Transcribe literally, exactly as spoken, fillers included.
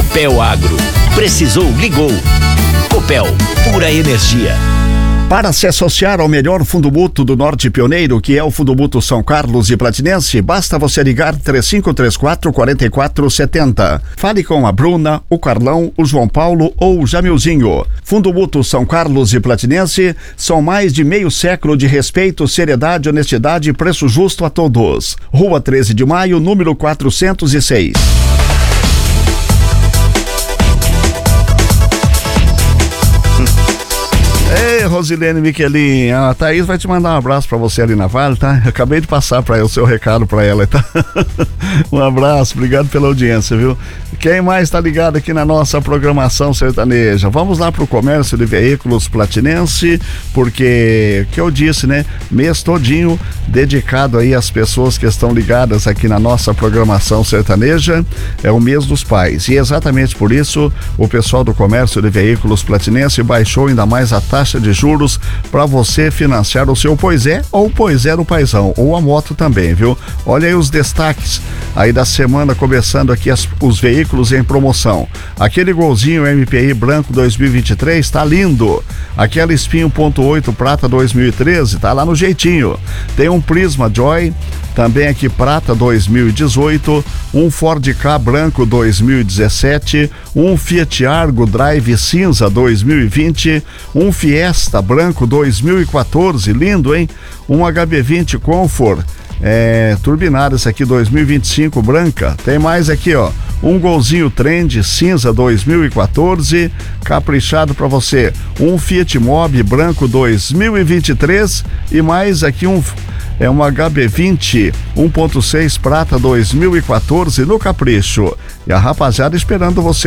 Copel Agro. Precisou, ligou. Copel, pura energia. Para se associar ao melhor fundo mútuo do Norte Pioneiro, que é o Fundo Mútuo São Carlos e Platinense, basta você ligar três cinco três quatro, quatro quatro sete zero. Fale com a Bruna, o Carlão, o João Paulo ou o Jamilzinho. Fundo Mútuo São Carlos e Platinense são mais de meio século de respeito, seriedade, honestidade e preço justo a todos. Rua treze de maio, número quatrocentos e seis. Ei, Rosilene Miquelin, a Thaís vai te mandar um abraço pra você ali na Vale, tá? Eu acabei de passar pra ela, o seu recado pra ela, tá? Um abraço, obrigado pela audiência, viu? Quem mais tá ligado aqui na nossa programação sertaneja? Vamos lá pro comércio de veículos platinense, porque, que eu disse, né? Mês todinho dedicado aí às pessoas que estão ligadas aqui na nossa programação sertaneja, é o mês dos pais. E exatamente por isso, o pessoal do comércio de veículos platinense baixou ainda mais a taxa de juros para você financiar o seu Pois é ou Pois é no Paizão, ou a moto também, viu? Olha aí os destaques aí da semana, começando aqui as, os veículos em promoção. Aquele Golzinho M P I branco dois mil e vinte e três tá lindo. Aquela Spin um ponto oito prata dois mil e treze tá lá no jeitinho. Tem um Prisma Joy também aqui prata dois mil e dezoito, um Ford Ka branco dois mil e dezessete, um Fiat Argo Drive cinza dois mil e vinte, um Fiesta branco dois mil e quatorze, lindo, hein? Um H B vinte Comfort é, turbinado, esse aqui dois mil e vinte e cinco branca. Tem mais aqui, ó, um Golzinho Trend cinza dois mil e quatorze, caprichado para você, um Fiat Mobi branco dois mil e vinte e três e mais aqui um é um H B vinte um ponto seis prata dois mil e quatorze no capricho. E a rapaziada esperando você